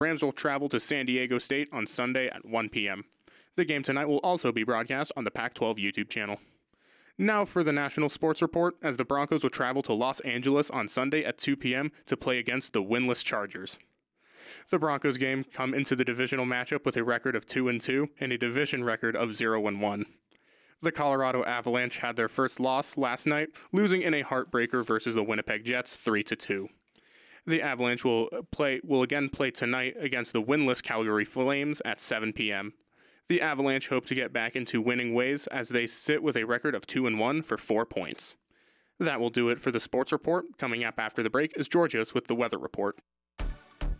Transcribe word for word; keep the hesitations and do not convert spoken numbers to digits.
Rams will travel to San Diego State on Sunday at one p.m. The game tonight will also be broadcast on the Pac twelve YouTube channel. Now for the national sports report, as the Broncos will travel to Los Angeles on Sunday at two p.m. to play against the winless Chargers. The Broncos game come into the divisional matchup with a record of two and two and a division record of zero and one. The Colorado Avalanche had their first loss last night, losing in a heartbreaker versus the Winnipeg Jets three to two. The Avalanche will play will again play tonight against the winless Calgary Flames at seven p.m. The Avalanche hope to get back into winning ways as they sit with a record of two and one for four points. That will do it for the sports report. Coming up after the break is Georgios with the weather report.